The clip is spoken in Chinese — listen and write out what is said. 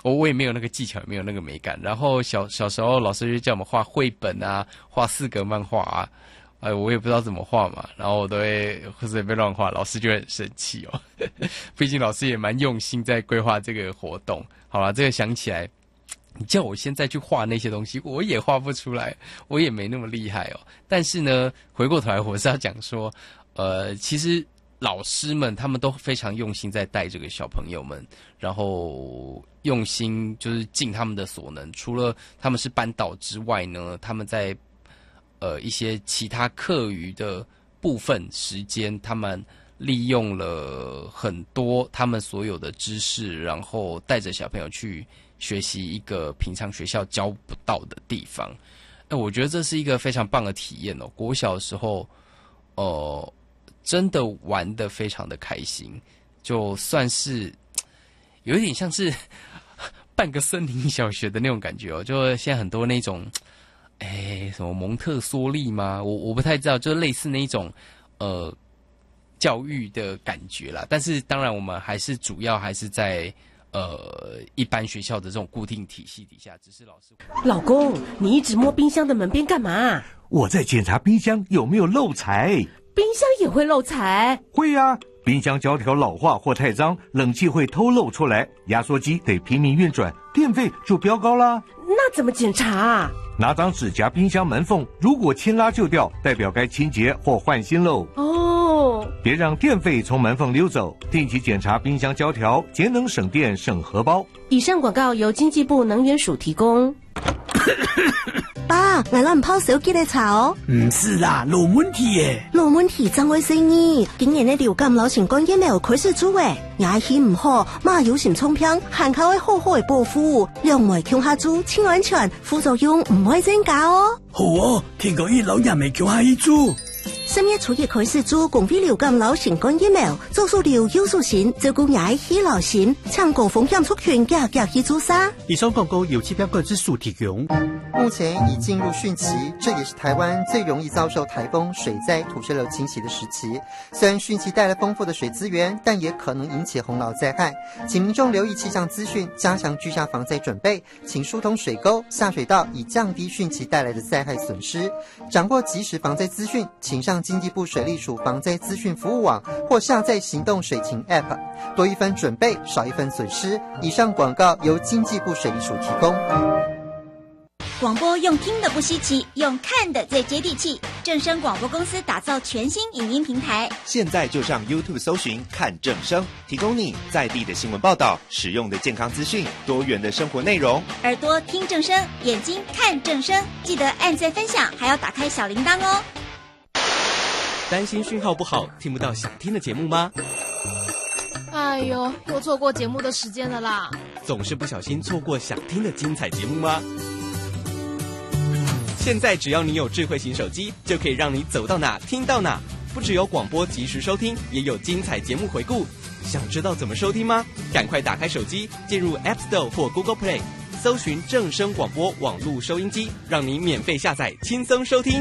我也没有那个技巧，也没有那个美感。然后小时候老师就叫我们画绘本啊，画4格漫画啊，我也不知道怎么画嘛，然后我都会随便乱画，老师就会很生气哦。毕竟老师也蛮用心在规划这个活动。好啦，这个想起来，你叫我现在去画那些东西，我也画不出来，我也没那么厉害哦。但是呢，回过头来我是要讲说，其实老师们他们都非常用心在带这个小朋友们，然后用心就是尽他们的所能。除了他们是班导之外呢，他们在一些其他课余的部分时间，他们利用了很多他们所有的知识，然后带着小朋友去学习一个平常学校教不到的地方。我觉得这是一个非常棒的体验哦。国小的时候，真的玩得非常的开心，就算是有一点像是半个森林小学的那种感觉哦。就现在很多那种，什么蒙特梭利吗？我不太知道，就类似那种教育的感觉啦。但是当然，我们还是主要还是在一般学校的这种固定体系底下，只是老师。 老公，你一直摸冰箱的门边干嘛？ 我在检查冰箱有没有漏财。 冰箱也会漏财？ 会啊，冰箱胶条老化或太脏，冷气会偷漏出来，压缩机得拼命运转，电费就飙高啦。 那怎么检查啊？ 拿张纸夹冰箱门缝，如果牵拉就掉，代表该清洁或换新喽。 哦， 别让电费从门缝溜走，定期检查冰箱胶条，节能省电省荷包。 以上广告由经济部能源署提供。 爸，来咱泡手机来查哦。 唔是啦，老问题耶。 老问题怎回事呢？今年的流感流行感染了开始做诶，牙齿唔好，马有心冲偏，含口会好好的保护，两袂强下做，清安全，副作用唔会增加哦。 好哦，听讲伊老人未强下一做。 3月初一開始做公費流感流行感疫苗，做數療優數線，照顧牙醫流行，搶高風險族群嘅去做啥？ 以上廣告由氣象管制署提供。 目前已進入汛期，這也是台灣最容易遭受颱風、水災、土石流侵襲的時期。雖然汛期帶來豐富的水資源，但也可能引起洪澇災害。請民眾留意氣象資訊，加強居家防災準備，請疏通水溝、下水道，以降低汛期帶來的災害損失。掌握即時防災資訊，請上經濟部水利署防災資訊服務網或下載行動水情 App， 多一分準備，少一分損失。以上廣告由經濟部水利署提供。 廣播用聽的不稀奇，用看的最接地氣。正聲廣播公司打造全新影音平台， 現在就上 YouTube 搜尋看正聲，提供你在地的新聞報道、實用的健康資訊、多元的生活內容。 耳朵聽正聲，眼睛看正聲，記得按讚分享，還要打開小鈴鐺哦。 擔心訊號不好，聽不到想聽的節目嗎？ 哎呦，又錯過節目的時間了啦！ 總是不小心錯過想聽的精彩節目嗎？現在只要你有智慧型手機，就可以讓你走到哪聽到哪。不只有廣播即時收聽，也有精彩節目回顧。想知道怎麼收聽嗎？趕快打開手機，進入 App Store 或 Google Play，搜尋正聲廣播網絡收音機，讓你免費下載，輕鬆收聽。